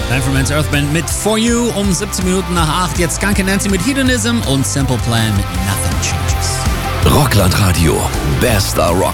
Time for Men's Earth Band mit For You um 17 Minuten nach 8. Jetzt Skunk Nancy mit Hedonism und Simple Plan mit Nothing Changes. Rockland Radio. Bester Rock